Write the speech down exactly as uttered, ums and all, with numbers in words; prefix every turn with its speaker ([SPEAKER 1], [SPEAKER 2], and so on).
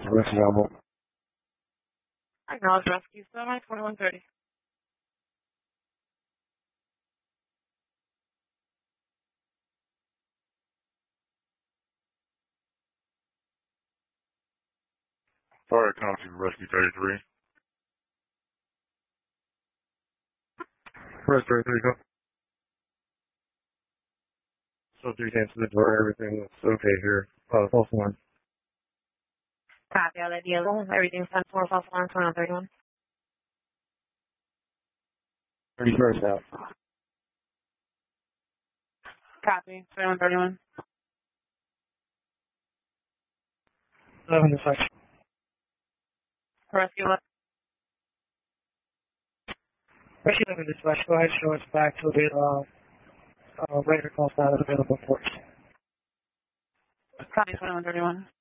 [SPEAKER 1] Rescue available.
[SPEAKER 2] Acknowledge rescue, seven twenty-one thirty.
[SPEAKER 3] Fire County Rescue thirty-three.
[SPEAKER 1] Rescue thirty-three, go. So three came to the door, everything looks okay here. Uh, false alarm.
[SPEAKER 2] Copy, all that deal. Everything's ten four, false alarm, twenty-one thirty-one.
[SPEAKER 1] thirty-first out.
[SPEAKER 2] Copy, twenty-one thirty-one.
[SPEAKER 1] eleven dispatch.
[SPEAKER 2] Rescue what?
[SPEAKER 1] Rescue eleven dispatch, go ahead, show us back to the, uh, uh, radar call status available ports.
[SPEAKER 2] Copy, twenty-one thirty-one.